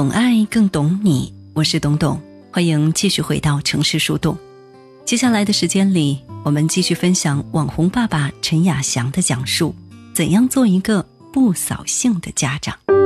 懂爱更懂你，我是董董，欢迎继续回到城市树洞。接下来的时间里，我们继续分享网红爸爸陈雅祥的讲述，怎样做一个不扫兴的家长。